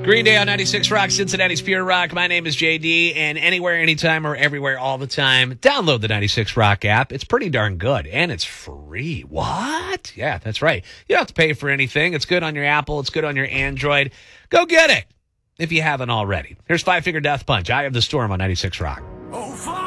Green Day on 96 Rock, Cincinnati's Pure Rock. My name is JD, and anywhere, anytime, or everywhere, all the time, download the 96 Rock app. It's pretty darn good, and it's free. What? Yeah, that's right. You don't have to pay for anything. It's good on your Apple. It's good on your Android. Go get it if you haven't already. Here's Five Finger Death Punch. Eye of the Storm on 96 Rock.